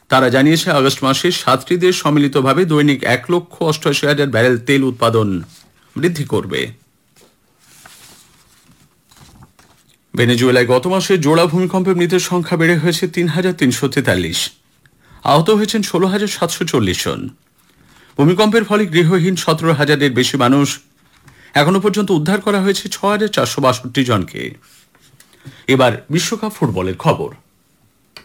তারা জানিয়েছে আগস্ট মাসে 7টি দেশ সম্মিলিতভাবে দৈনিক 1,88,000 ব্যারেল তেল উৎপাদন বৃদ্ধি করবে। ভেনেজুয়েলায় গত মাসে জোড়া ভূমিকম্পে মৃতের সংখ্যা বেড়ে হয়েছে 3,343। আহত হয়েছেন 16,740 জন। ভূমিকম্পের ফলে গৃহহীন 17,000-এর বেশি মানুষ। এখনো পর্যন্ত উদ্ধার করা হয়েছে 6,462 জনকে। এবার বিশ্বকাপ ফুটবলের খবর।